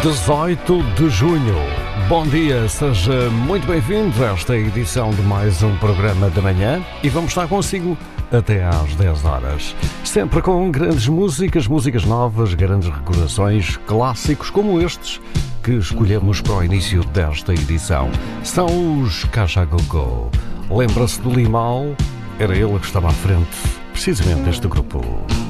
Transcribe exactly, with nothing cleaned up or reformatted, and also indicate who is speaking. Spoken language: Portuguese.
Speaker 1: dezoito de junho. Bom dia, seja muito bem-vindo a esta edição de mais um programa da manhã e vamos estar consigo até às dez horas. Sempre com grandes músicas, músicas novas, grandes recordações, clássicos como estes que escolhemos para o início desta edição. São os Caixa Gogô. Lembra-se do Limão? Era ele que estava à frente, precisamente deste grupo.